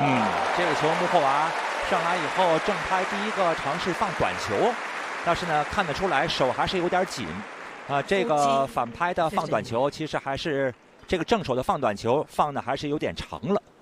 这个球穆霍娃上来以后正拍第一个尝试放短球，但是呢看得出来手还是有点紧这个反拍的放短球其实还是这个正手的放短球放的还是有点长了。